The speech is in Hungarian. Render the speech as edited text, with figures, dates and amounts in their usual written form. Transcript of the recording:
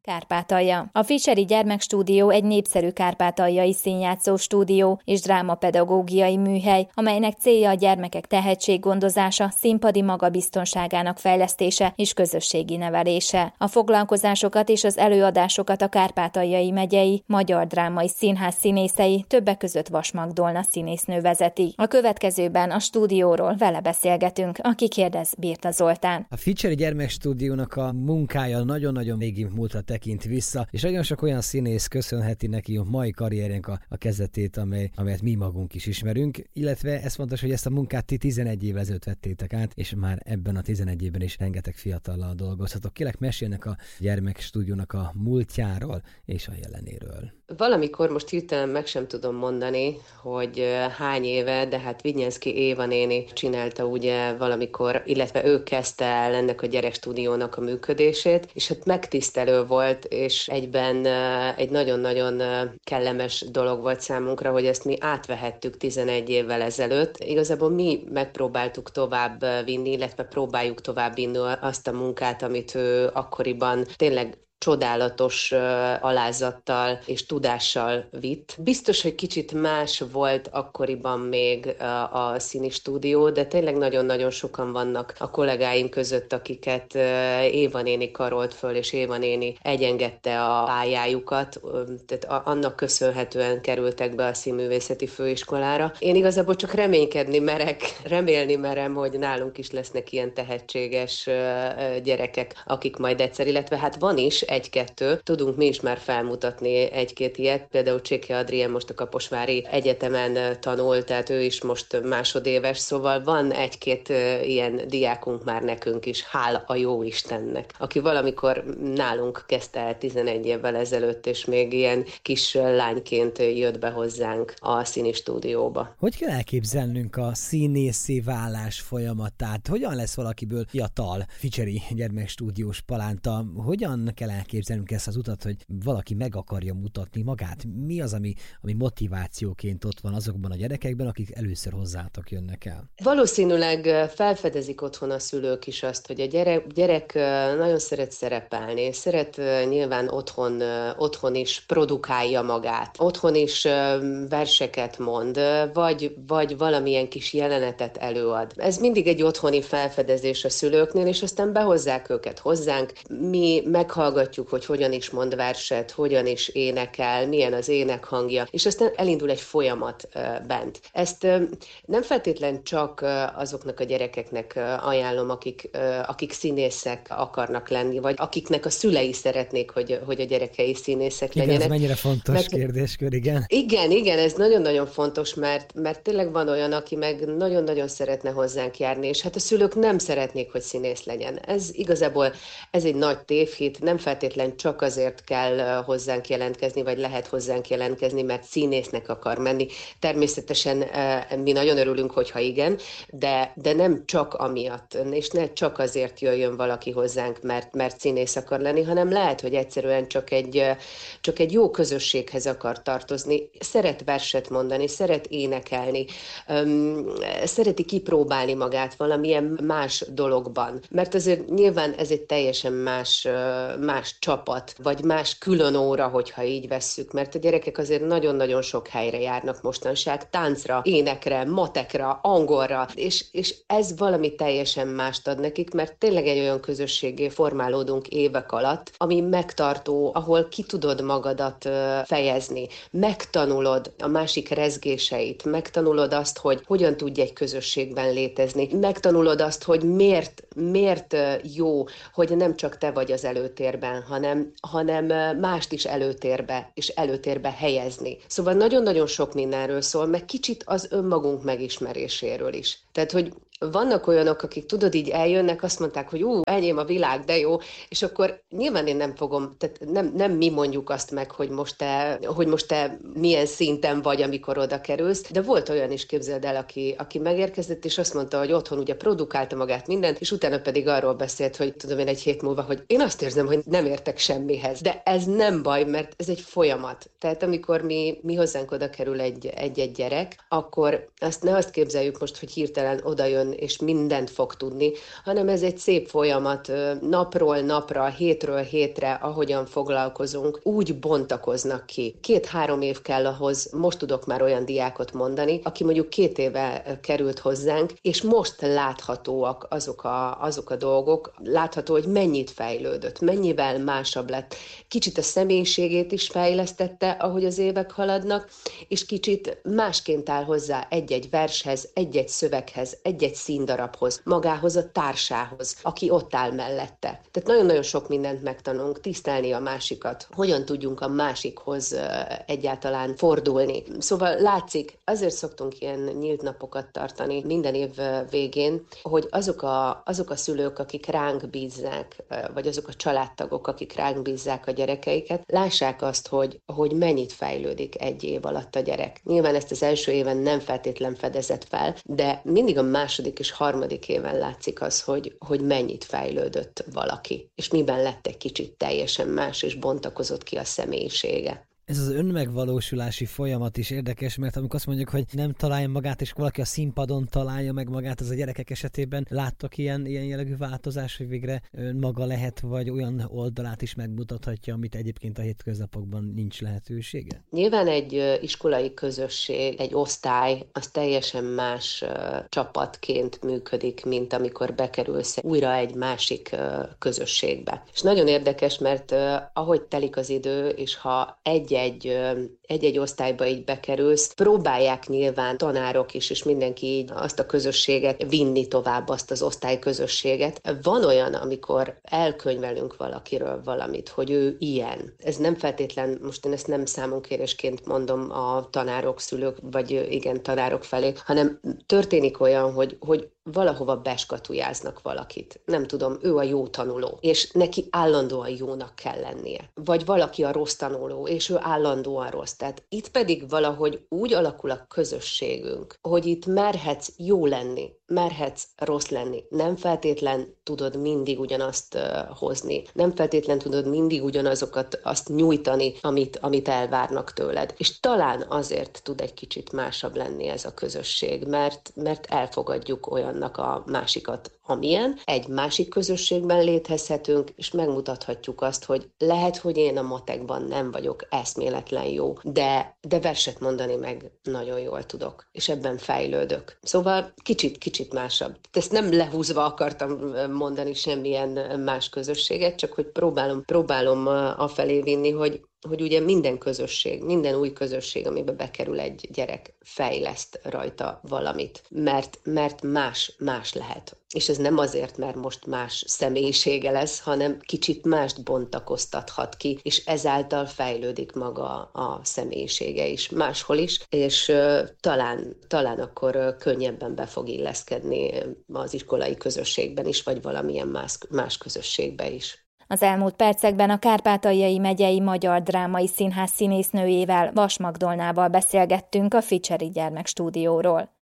Kárpátalja. A Fischeri Gyermekstúdió egy népszerű kárpátaljai színjátszó stúdió és drámapedagógiai műhely, amelynek célja a gyermekek tehetséggondozása, színpadi magabiztonságának fejlesztése és közösségi nevelése. A foglalkozásokat és az előadásokat a Kárpátaljai megyei Magyar Drámai Színház színészei, többek között Vas Magdolna színésznő vezeti. A következőben a stúdióról vele beszélgetünk, aki kérdez Birta Zoltán. A Fischeri Gyermekstúdiónak a munkája nagyon-nagyon régi múltra tekint vissza, és nagyon sok olyan színész köszönheti neki a mai karrierjénk a kezdetét, amelyet mi magunk is ismerünk, illetve ez fontos, hogy ezt a munkát ti 11 évvel ezelőtt vettétek át, és már ebben a 11 évben is rengeteg fiatallal dolgozhatok. Kérlek, mesélnek a Gyermekstúdiónak a múltjáról és a jelenéről. Valamikor most hirtelen meg sem tudom mondani, hogy hány éve, de hát Vignyánszky Éva néni csinálta ugye valamikor, illetve ő kezdte el ennek a gyerekstúdiónak a működését, és hát megtisztelő volt, és egyben egy nagyon-nagyon kellemes dolog volt számunkra, hogy ezt mi átvehettük 11 évvel ezelőtt. Igazából mi megpróbáltuk tovább vinni, illetve próbáljuk tovább vinni azt a munkát, amit ő akkoriban tényleg csodálatos alázattal és tudással vitt. Biztos, hogy kicsit más volt akkoriban még a színi stúdió, de tényleg nagyon-nagyon sokan vannak a kollégáim között, akiket Éva néni karolt föl, és Éva néni egyengedte a pályájukat, tehát annak köszönhetően kerültek be a Színművészeti Főiskolára. Én igazából csak remélni merem, hogy nálunk is lesznek ilyen tehetséges gyerekek, akik majd egyszer, illetve hát van is egy-kettő. Tudunk mi is már felmutatni egy-két ilyet. Például Cséki Adrien most a Kaposvári Egyetemen tanul, tehát ő is most másodéves, szóval van egy-két ilyen diákunk már nekünk is, hála a jó Istennek, aki valamikor nálunk kezdte el 11 évvel ezelőtt, és még ilyen kis lányként jött be hozzánk a színi stúdióba. Hogy kell elképzelnünk a színészé válás folyamatát? Hogyan lesz valakiből fiatal Fischeri Gyermekstúdiós palánta? Hogyan kell elképzelnünk ezt az utat, hogy valaki meg akarja mutatni magát? Mi az, ami motivációként ott van azokban a gyerekekben, akik először hozzátok jönnek el? Valószínűleg felfedezik otthon a szülők is azt, hogy a gyerek nagyon szeret szerepelni, szeret nyilván otthon is produkálja magát, otthon is verseket mond, vagy valamilyen kis jelenetet előad. Ez mindig egy otthoni felfedezés a szülőknél, és aztán behozzák őket hozzánk. Mi meghallgatjuk, hogy hogyan is mond verset, hogyan is énekel, milyen az énekhangja, és aztán elindul egy folyamat bent. Ezt nem feltétlen csak azoknak a gyerekeknek ajánlom, akik színészek akarnak lenni, vagy akiknek a szülei szeretnék, hogy a gyerekei színészek legyenek. Igen, ez mennyire fontos kérdéskör, igen. Igen, ez nagyon-nagyon fontos, mert tényleg van olyan, aki meg nagyon-nagyon szeretne hozzánk járni, és hát a szülők nem szeretnék, hogy színész legyen. Ez igazából egy nagy tévhit, nem feltétlen csak azért kell hozzánk jelentkezni, vagy lehet hozzánk jelentkezni, mert színésznek akar menni. Természetesen mi nagyon örülünk, hogyha igen, de nem csak amiatt, és ne csak azért jöjjön valaki hozzánk, mert színész akar lenni, hanem lehet, hogy egyszerűen csak egy jó közösséghez akar tartozni, szeret verset mondani, szeret énekelni, szereti kipróbálni magát valamilyen más dologban. Mert azért nyilván ez egy teljesen más csapat, vagy más külön óra, hogyha így vesszük, mert a gyerekek azért nagyon-nagyon sok helyre járnak mostanság, táncra, énekre, matekra, angolra, és ez valami teljesen mást ad nekik, mert tényleg egy olyan közösségé formálódunk évek alatt, ami megtartó, ahol ki tudod magadat fejezni, megtanulod a másik rezgéseit, megtanulod azt, hogy hogyan tudj egy közösségben létezni, megtanulod azt, hogy miért jó, hogy nem csak te vagy az előtérben, hanem mást is előtérbe helyezni. Szóval nagyon-nagyon sok mindenről szól, meg kicsit az önmagunk megismeréséről is. Tehát, hogy vannak olyanok, akik tudod, így eljönnek, azt mondták, hogy enyém a világ, de jó, és akkor nyilván én nem fogom, tehát nem mi mondjuk azt meg, hogy most te milyen szinten vagy, amikor oda kerülsz, de volt olyan is, képzeld el, aki megérkezett, és azt mondta, hogy otthon ugye produkálta magát mindent, és utána pedig arról beszélt, hogy tudom én egy hét múlva, hogy én azt érzem, hogy nem értek semmihez. De ez nem baj, mert ez egy folyamat. Tehát amikor mi hozzánk oda kerül egy gyerek, akkor ne azt képzeljük most, hogy hirtelen oda jön és mindent fog tudni, hanem ez egy szép folyamat, napról napra, hétről hétre, ahogyan foglalkozunk, úgy bontakoznak ki. 2-3 év kell ahhoz, most tudok már olyan diákot mondani, aki mondjuk 2 éve került hozzánk, és most láthatóak azok a dolgok, látható, hogy mennyit fejlődött, mennyivel másabb lett. Kicsit a személyiségét is fejlesztette, ahogy az évek haladnak, és kicsit másként áll hozzá egy-egy vershez, egy-egy szöveghez, egy-egy színdarabhoz, magához a társához, aki ott áll mellette. Tehát nagyon-nagyon sok mindent megtanulunk, tisztelni a másikat, hogyan tudjunk a másikhoz egyáltalán fordulni. Szóval látszik, azért szoktunk ilyen nyílt napokat tartani minden év végén, hogy azok a szülők, akik ránk bízzák, vagy azok a családtagok, akik ránk bízzák a gyerekeiket, lássák azt, hogy mennyit fejlődik egy év alatt a gyerek. Nyilván ezt az első éven nem feltétlen fedezett fel, de mindig a második és harmadik éven látszik az, hogy mennyit fejlődött valaki, és miben lett egy kicsit teljesen más, és bontakozott ki a személyisége. Ez az önmegvalósulási folyamat is érdekes, mert amikor azt mondjuk, hogy nem találja magát, és valaki a színpadon találja meg magát, az a gyerekek esetében láttak ilyen jellegű változás, hogy végre maga lehet, vagy olyan oldalát is megmutathatja, amit egyébként a hétköznapokban nincs lehetősége? Nyilván egy iskolai közösség, egy osztály, az teljesen más csapatként működik, mint amikor bekerülsz újra egy másik közösségbe. És nagyon érdekes, mert ahogy telik az idő, és ha egy-egy osztályba így bekerülsz, próbálják nyilván tanárok is, és mindenki így azt a közösséget vinni tovább, azt az osztályközösséget. Van olyan, amikor elkönyvelünk valakiről valamit, hogy ő ilyen. Ez nem feltétlen, most én ezt nem számonkérésként mondom a tanárok, szülők, vagy igen, tanárok felé, hanem történik olyan, hogy valahova beskatujáznak valakit. Nem tudom, ő a jó tanuló, és neki állandóan jónak kell lennie. Vagy valaki a rossz tanuló, és ő állandóan rossz. Tehát itt pedig valahogy úgy alakul a közösségünk, hogy itt merhetsz jó lenni, merhetsz rossz lenni. Nem feltétlen tudod mindig ugyanazt hozni. Nem feltétlen tudod mindig ugyanazokat azt nyújtani, amit elvárnak tőled. És talán azért tud egy kicsit másabb lenni ez a közösség, mert elfogadjuk olyannak a másikat, amilyen. Egy másik közösségben létezhetünk, és megmutathatjuk azt, hogy lehet, hogy én a matekban nem vagyok eszméletlen jó, de verset mondani meg nagyon jól tudok, és ebben fejlődök. Szóval kicsit másabb. Ezt nem lehúzva akartam mondani semmilyen más közösséget, csak hogy próbálom afelé vinni, hogy ugye minden közösség, minden új közösség, amiben bekerül egy gyerek, fejleszt rajta valamit, mert más lehet. És ez nem azért, mert most más személyisége lesz, hanem kicsit mást bontakoztathat ki, és ezáltal fejlődik maga a személyisége is, máshol is, és talán akkor könnyebben be fog illeszkedni az iskolai közösségben is, vagy valamilyen más közösségbe is. Az elmúlt percekben a Kárpátaljai Megyei Magyar Drámai Színház színésznőjével, Vas Magdolnával beszélgettünk a Ficseri Gyermekstúdióról.